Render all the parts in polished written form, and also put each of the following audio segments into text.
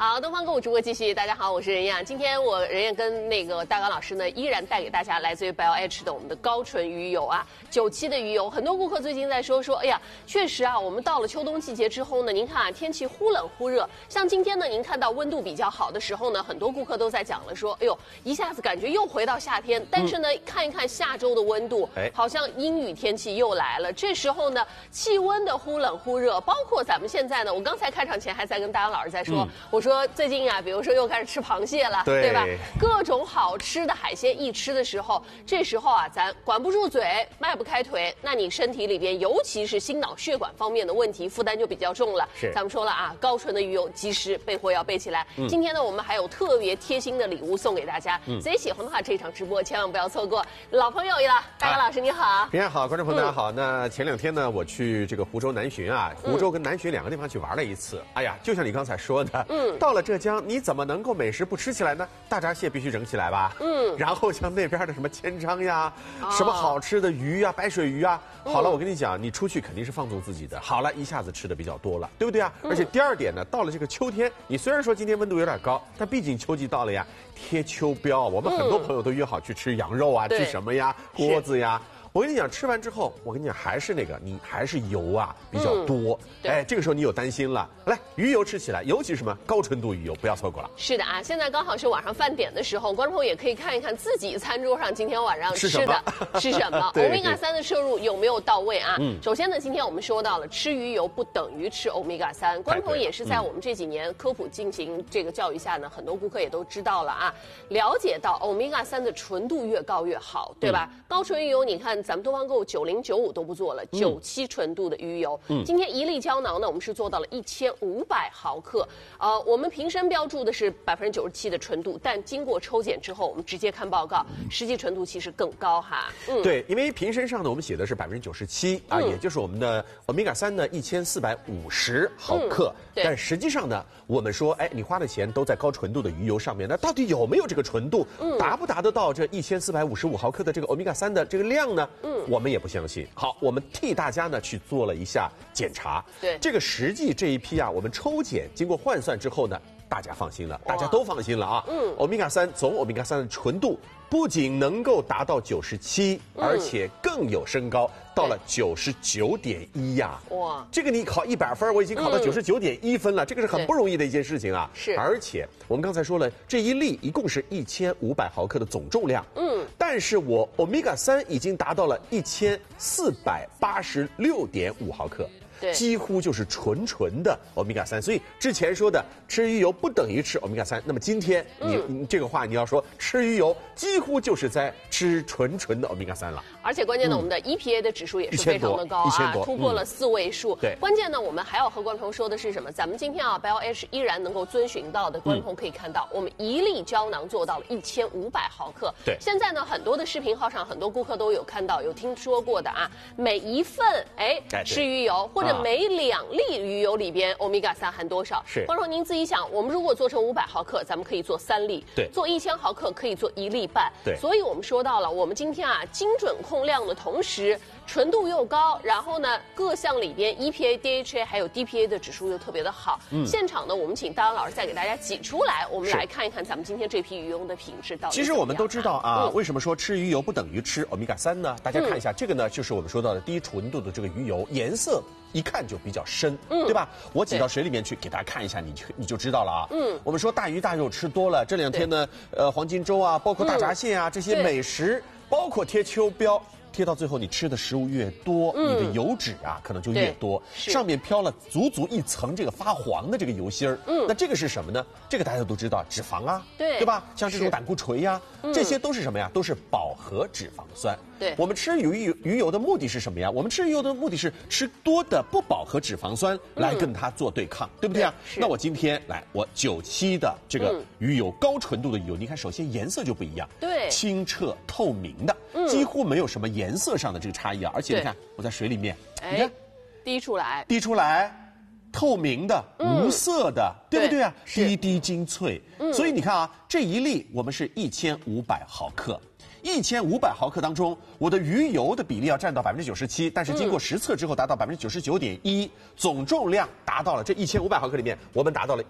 好，东方购物直播继续。大家好，我是任燕。今天我任燕跟那个大刚老师呢，依然带给大家来自于 BioH 的我们的高纯鱼油啊，9期的鱼油。很多顾客最近在说，哎呀，确实啊，我们到了秋冬季节之后呢，您看啊，天气忽冷忽热。像今天呢，您看到温度比较好的时候呢，很多顾客都在讲了说，哎呦，一下子感觉又回到夏天。但是呢，看一看下周的温度，好像阴雨天气又来了。这时候呢，气温的忽冷忽热，包括咱们现在呢，我刚才开场前还在跟大刚老师在说，我说最近啊，比如说又开始吃螃蟹了，对吧？各种好吃的海鲜一吃的时候，这时候啊，咱管不住嘴，迈不开腿，那你身体里边，尤其是心脑血管方面的问题，负担就比较重了。 是， 咱们说了啊，高纯的鱼油及时备货要备起来。今天呢，我们还有特别贴心的礼物送给大家，贼喜欢的话，这场直播千万不要错过。老朋友了，大刚老师你好， 平安好，观众朋友大家好。那前2天呢，我去这个湖州南浔啊，湖州跟南浔2个地方去玩了一次。哎呀，就像你刚才说的，到了浙江，你怎么能够美食不吃起来呢？大闸蟹必须整起来吧，然后像那边的什么千张呀，什么好吃的鱼啊，白水鱼啊。好了，我跟你讲，你出去肯定是放纵自己的。好了，一下子吃的比较多了，对不对啊？而且第二点呢，到了这个秋天，你虽然说今天温度有点高，但毕竟秋季到了呀，贴秋膘，我们很多朋友都约好去吃羊肉啊，吃什么呀，锅子呀。我跟你讲，吃完之后，我跟你讲，还是那个，你还是油啊比较多。哎，这个时候你有担心了。来，鱼油吃起来，尤其是什么高纯度鱼油，不要错过了。 是的啊，现在刚好是晚上饭点的时候，观众朋友也可以看一看自己餐桌上今天晚上吃的是什么欧米伽3的摄入有没有到位啊？首先呢，今天我们说到了吃鱼油不等于吃欧米伽3，观众朋友也是在我们这几年科普进行这个教育下呢，很多顾客也都知道了啊，了解到欧米伽3的纯度越高越好，对吧？高纯鱼油，你看咱们东方购物90、95都不做了，9期纯度的鱼油。今天1粒胶囊呢，我们是做到了1500毫克。我们瓶身标注的是97%的纯度，但经过抽检之后，我们直接看报告，实际纯度其实更高哈。 对，因为瓶身上呢，我们写的是97%啊，也就是我们的欧米伽3呢1450毫克。但实际上呢，我们说，哎，你花的钱都在高纯度的鱼油上面，那到底有没有这个纯度？达不达得到这1455毫克的这个欧米伽3的这个量呢？我们也不相信。好，我们替大家呢去做了一下检查。 对， 这个实际这一批啊，我们抽检经过换算之后呢，大家放心了，大家都放心了啊。欧米伽3总欧米伽3的纯度不仅能够达到97，而且更有升高到了99.1呀！哇，这个你考100分，我已经考到99.1分了，这个是很不容易的一件事情啊。 是， 而且我们刚才说了，这一粒一共是1500毫克的总重量。但是我欧米伽3已经达到了1486.5毫克。几乎就是纯的欧米伽3，所以之前说的吃鱼油不等于吃欧米伽3，那么今天你这个话你要说吃鱼油几乎就是在吃纯的欧米伽3了。 而且关键呢，我们的 EPA 的指数也是非常的高啊，突破了4位数。 对， 关键呢，我们还要和观众朋友说的是什么？咱们今天啊 ，BioH 依然能够遵循到的，观众朋友可以看到，我们1粒胶囊做到了1500毫克。 对， 现在呢，很多的视频号上，很多顾客都有看到、有听说过的啊，每一份吃鱼油或者每2粒鱼油里边欧米伽3含多少？ 是， 观众您自己想，我们如果做成500毫克，咱们可以做3粒； 对， 做1000毫克可以做1粒半。 对， 所以我们说到了，我们今天啊精准控量的同时，纯度又高，然后呢各项里边 EPA、DHA 还有 DPA 的指数又特别的好。现场呢，我们请大刚老师再给大家挤出来，我们来看一看咱们今天这批鱼油的品质到底。 其实我们都知道啊，为什么说吃鱼油不等于吃欧米伽3呢？大家看一下，这个呢就是我们说到的低纯度的这个鱼油，颜色一看就比较深，对吧？我挤到水里面去给大家看一下，你就知道了啊。我们说大鱼大肉吃多了，这2天呢，黄金周啊，包括大闸蟹啊，这些美食，包括贴秋膘。贴到最后，你吃的食物越多，你的油脂啊可能就越多，上面飘了足一层这个发黄的这个油芯儿。那这个是什么呢？这个大家都知道，脂肪啊，对吧？像这种胆固醇呀，这些都是什么呀？都是饱和脂肪酸。对，我们吃鱼油的目的是什么呀？我们吃鱼油的目的是吃多的不饱和脂肪酸来跟它做对抗，对不对啊？那我今天来，我9期的这个鱼油，高纯度的鱼油，你看，首先颜色就不一样，对，清澈透明的，几乎没有什么颜色上的这个差异啊。而且你看，我在水里面，你看，滴出来。透明的、无色的，对不对啊？滴滴精粹。所以你看啊，这1粒我们是1500毫克。 1500毫克当中，我的鱼油的比例要占到97%，但是经过实测之后达到99.1%，总重量达到了这1500毫克里面，我们达到了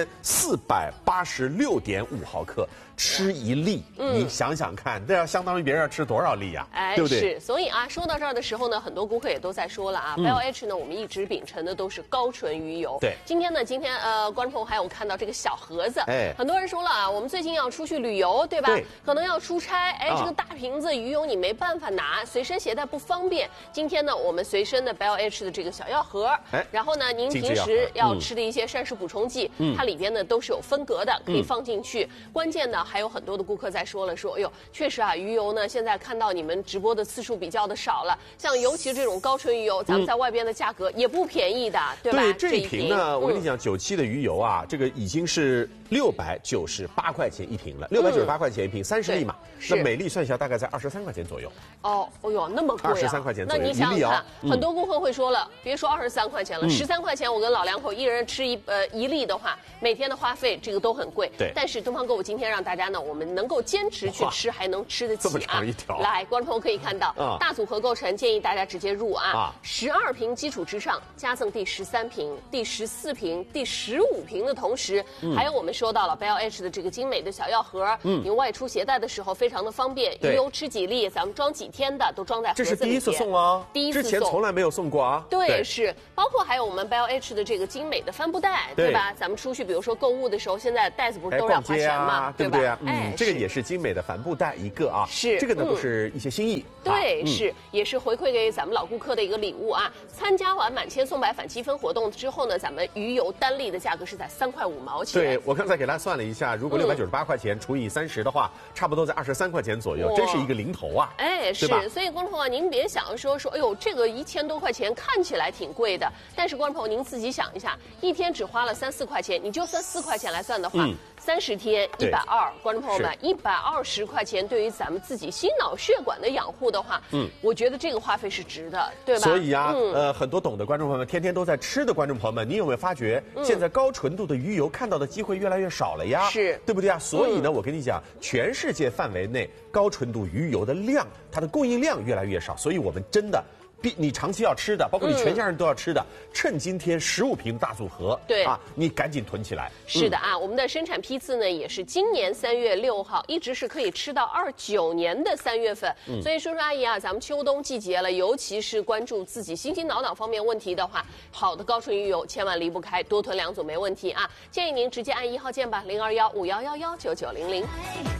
1486.5毫克。吃一粒，你想想看，这要相当于别人要吃多少粒呀？对不对？ 是，所以啊，说到这儿的时候呢，很多顾客也都在说了啊，BioH 呢，我们一直秉承的都是高纯鱼油。 对， 今天观众朋友还有看到这个小盒子，很多人说了啊，我们最近要出去旅游，对吧？ 对， 可能要出差，这个大瓶子鱼油你没办法拿，随身携带不方便。今天呢，我们随身的 BioH 的这个小药盒，然后呢，您平时要吃的一些膳食补充剂，它里边呢都是有分隔的，可以放进去。关键呢，还有很多的顾客在说，哎呦，确实啊，鱼油呢，现在看到你们直播的次数比较的少了，像尤其这种高纯鱼油，咱们在外边的价格也不便宜的，对吧？ 对，这一瓶呢，我跟你讲，97的鱼油啊，这个已经是698块钱一瓶了，698块钱一瓶，30粒嘛，那每粒算下大概在23块钱左右。 哦呦，那么贵啊 ！23块钱左右， 那你想想看，很多顾客会说了，别说23块钱了，13块钱，我跟老两口一人吃一粒的话，每天的花费这个都很贵。 对， 但是东方购物今天让大家呢，我们能够坚持去吃，还能吃得起啊！ 这么长一条， 来，观众朋友可以看到，大组合购成，建议大家直接入啊，12瓶基础之上，加赠第13瓶、第14瓶、第15瓶的同时，还有我们说到了 BioH 的这个精美的小药盒，您外出携带的时候非常的方便，鱼油吃几粒，咱们装几天的都装在盒子里面。 这是第一次送啊， 第一次送， 之前从来没有送过啊。 对，是，包括还有我们 BioH 的这个精美的帆布袋，对吧？咱们出去比如说购物的时候，现在袋子不是都要花钱吗？ 对不对啊？这个也是精美的帆布袋一个啊。 是， 这个呢都是一些心意。 对，是，也是回馈给咱们老顾客的一个礼物啊。参加完满千送百返积分活动之后呢，咱们鱼油单粒的价格是在3块5毛钱。 对，我刚才给大家算了一下，如果698块钱除以30的话，差不多在23块钱左右，真是一个零头啊。 是，所以观众朋友，您别想说，哎呦，这个1000多块钱看起来挺贵的，但是观众朋友您自己想一下，一天只花了3、4块钱，你就算4块钱来算的话，30天120，观众朋友们，120块钱对于咱们自己心脑血管的养护的话，我觉得这个花费是值的，对吧？ 所以啊，很多懂的观众朋友们，天天都在吃的观众朋友们，你有没有发觉，现在高纯度的鱼油看到的机会越来越少了呀？ 是， 对不对啊？所以呢，我跟你讲，全世界范围内高纯度鱼油的量，它的供应量越来越少，所以我们真的。你长期要吃的，包括你全家人都要吃的，趁今天15瓶大组合， 对啊， 你赶紧囤起来。 是的啊，我们的生产批次呢也是今年3月6号，一直是可以吃到29年的3月份。所以叔叔阿姨啊，咱们秋冬季节了，尤其是关注自己心脑方面问题的话，好的高纯鱼油千万离不开，多囤2组没问题啊。建议您直接按1号键吧，021511199900。